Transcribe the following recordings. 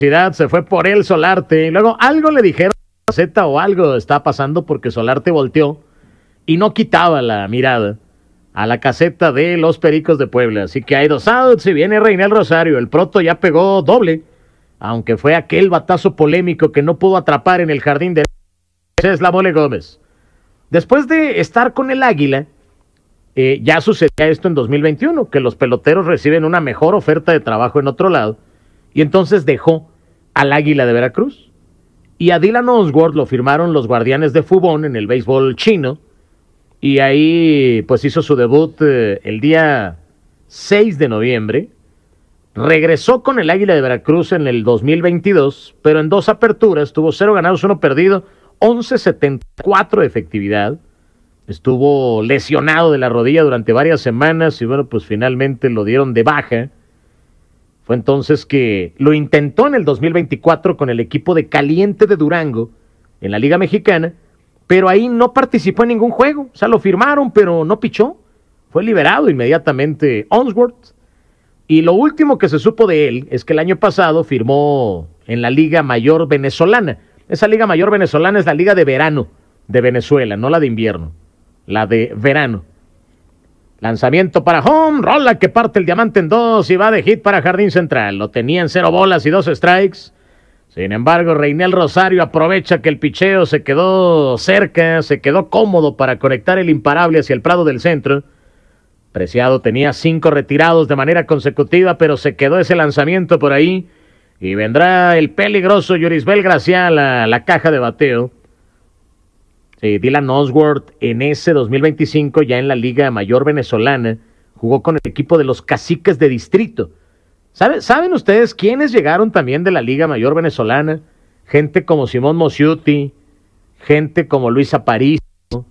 se fue por él Solarte, y luego algo le dijeron a Z o algo está pasando porque Solarte volteó y no quitaba la mirada a la caseta de los Pericos de Puebla. Así que hay 2 outs y viene Reinel Rosario. El Proto ya pegó doble, aunque fue aquel batazo polémico que no pudo atrapar en el jardín de es la Mole Gómez. Después de estar con el Águila, ya sucedía esto en 2021, que los peloteros reciben una mejor oferta de trabajo en otro lado, y entonces dejó al Águila de Veracruz. Y a Dylan Oswalt lo firmaron los Guardianes de Fubón en el béisbol chino, y ahí pues hizo su debut el día 6 de noviembre. Regresó con el Águila de Veracruz en el 2022, pero en 2 aperturas tuvo 0 ganados, 1 perdido, 11.74 de efectividad. Estuvo lesionado de la rodilla durante varias semanas y bueno, pues finalmente lo dieron de baja. Fue entonces que lo intentó en el 2024 con el equipo de Caliente de Durango en la Liga Mexicana, pero ahí no participó en ningún juego. O sea, lo firmaron, pero no pichó. Fue liberado inmediatamente Oswalt. Y lo último que se supo de él es que el año pasado firmó en la Liga Mayor Venezolana. Esa Liga Mayor Venezolana es la Liga de Verano de Venezuela, no la de invierno, la de verano. Lanzamiento para home, rola que parte el diamante en 2 y va de hit para Jardín Central. Lo tenía en 0 bolas y 2 strikes. Sin embargo, Reinel Rosario aprovecha que el picheo se quedó cerca, se quedó cómodo para conectar el imparable hacia el Prado del Centro. Preciado tenía 5 retirados de manera consecutiva, pero se quedó ese lanzamiento por ahí. Y vendrá el peligroso Yurisbel Gracial a la caja de bateo. Sí, Dylan Oswalt en ese 2025, ya en la Liga Mayor Venezolana, jugó con el equipo de los Caciques de Distrito. ¿Saben ustedes quiénes llegaron también de la Liga Mayor Venezolana? Gente como Simón Mosciuti, gente como Luis Aparicio,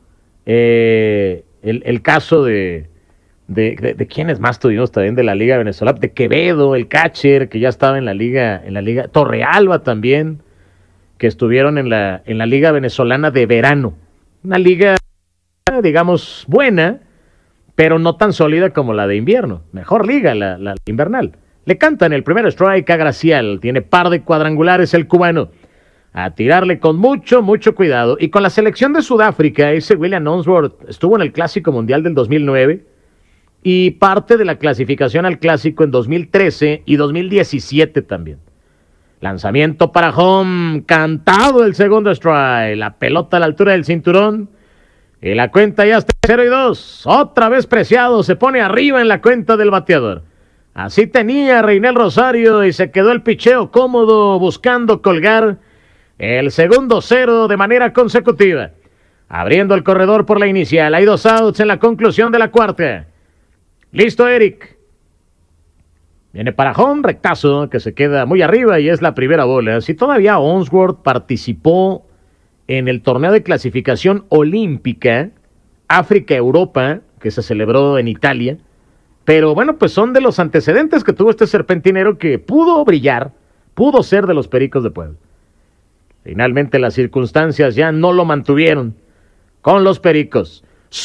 el caso de quiénes más tuvimos también de la Liga Venezolana, de Quevedo, el catcher, que ya estaba en la liga, Torrealba también, que estuvieron en la Liga Venezolana de Verano. Una liga, digamos, buena, pero no tan sólida como la de invierno. Mejor liga, la invernal. Le cantan el primer strike a Gracial, tiene par de cuadrangulares el cubano. A tirarle con mucho cuidado. Y con la selección de Sudáfrica, ese William Oswalt estuvo en el Clásico Mundial del 2009 y parte de la clasificación al Clásico en 2013 y 2017 también. Lanzamiento para home, cantado el segundo strike, la pelota a la altura del cinturón, y la cuenta ya está 0-2, otra vez Preciado se pone arriba en la cuenta del bateador. Así tenía Reinel Rosario y se quedó el picheo cómodo buscando colgar el segundo 0 de manera consecutiva. Abriendo el corredor por la inicial, hay 2 outs en la conclusión de la cuarta. Listo Eric. Viene para home, rectazo, que se queda muy arriba y es la primera bola. Si todavía Oswalt participó en el torneo de clasificación olímpica África-Europa, que se celebró en Italia, pero bueno, pues son de los antecedentes que tuvo este serpentinero que pudo brillar, pudo ser de los Pericos de Puebla. Finalmente las circunstancias ya no lo mantuvieron con los Pericos.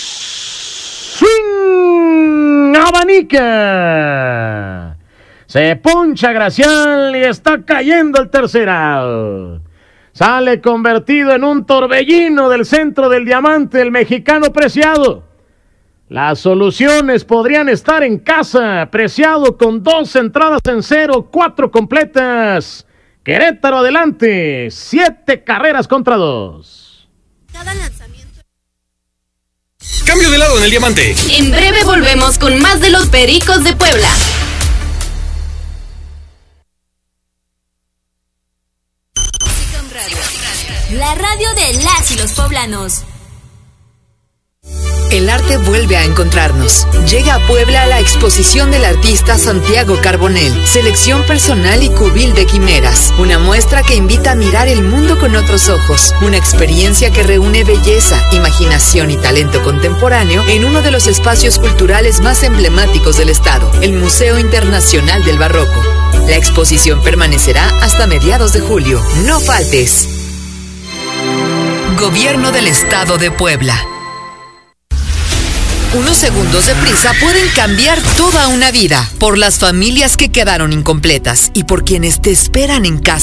¡Swing! ¡Abanica! Se puncha Gracial y está cayendo el tercer out. Sale convertido en un torbellino del centro del diamante el mexicano Preciado. Las soluciones podrían estar en casa. Preciado con 2 entradas en 0, 4 completas. Querétaro adelante, 7 carreras contra 2. Cada lanzamiento. Cambio de lado en el diamante. En breve volvemos con más de los Pericos de Puebla. La radio de las y los poblanos. El arte vuelve a encontrarnos. Llega a Puebla la exposición del artista Santiago Carbonell, selección personal y cubil de quimeras. Una muestra que invita a mirar el mundo con otros ojos. Una experiencia que reúne belleza, imaginación y talento contemporáneo en uno de los espacios culturales más emblemáticos del estado, el Museo Internacional del Barroco. La exposición permanecerá hasta mediados de julio. No faltes. Gobierno del Estado de Puebla. Unos segundos de prisa pueden cambiar toda una vida. Por las familias que quedaron incompletas y por quienes te esperan en casa.